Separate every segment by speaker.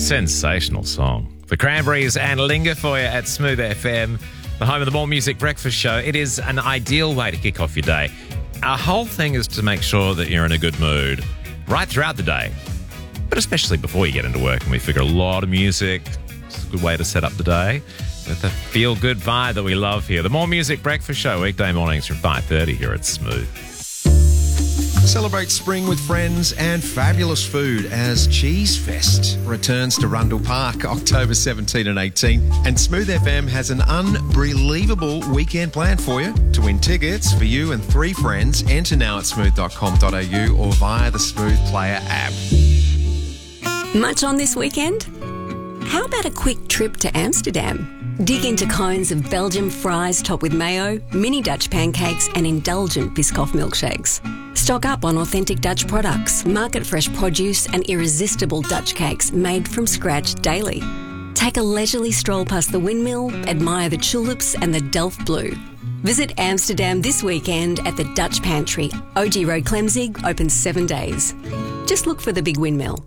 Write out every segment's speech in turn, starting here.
Speaker 1: sensational song. The Cranberries and Linger for you at Smooth FM, the home of the More Music Breakfast Show. It is an ideal way to kick off your day. Our whole thing is to make sure that you're in a good mood right throughout the day, but especially before you get into work. And we figure a lot of music is a good way to set up the day with the feel-good vibe that we love here. The More Music Breakfast Show, weekday mornings from 5:30 here at Smooth.
Speaker 2: Celebrate spring with friends and fabulous food as Cheese Fest returns to Rundle Park October 17 and 18. And Smooth FM has an unbelievable weekend planned for you. To win tickets for you and 3 friends, enter now at smooth.com.au or via the Smooth Player app.
Speaker 3: Much on this weekend? How about a quick trip to Amsterdam? Dig into cones of Belgian fries topped with mayo, mini Dutch pancakes and indulgent Biscoff milkshakes. Stock up on authentic Dutch products, market-fresh produce and irresistible Dutch cakes made from scratch daily. Take a leisurely stroll past the windmill, admire the tulips and the Delft Blue. Visit Amsterdam this weekend at the Dutch Pantry, OG Road Clemzig, open 7 days. Just look for the big windmill.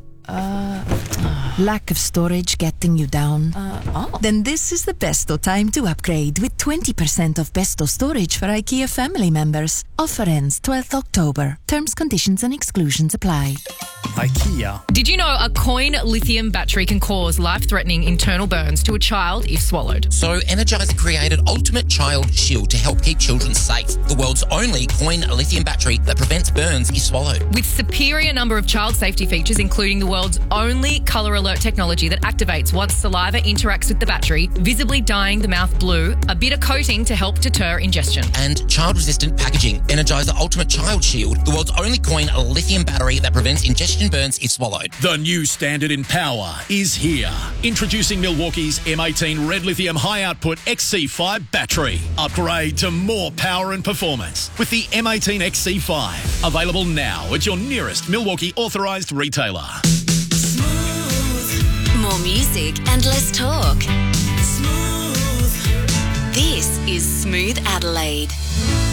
Speaker 4: Lack of storage getting you down? Then this is the Besto time to upgrade with 20% off Besto storage for IKEA family members. Offer ends 12th October. Terms, conditions and exclusions apply.
Speaker 5: IKEA.
Speaker 6: Did you know a coin lithium battery can cause life-threatening internal burns to a child if swallowed?
Speaker 7: So Energizer created Ultimate Child Shield to help keep children safe. The world's only coin lithium battery that prevents burns if swallowed.
Speaker 6: With superior number of child safety features, including the world's only colour alert technology that activates once saliva interacts with the battery, visibly dyeing the mouth blue, a bitter coating to help deter ingestion.
Speaker 7: And child-resistant packaging. Energizer Ultimate Child Shield, the world's only coin lithium battery that prevents ingestion burns if swallowed.
Speaker 5: The new standard in power is here. Introducing Milwaukee's M18 Red Lithium High Output XC5 battery. Upgrade to more power and performance with the M18 XC5. Available now at your nearest Milwaukee authorised retailer.
Speaker 3: More music and less talk. Smooth. This is Smooth Adelaide.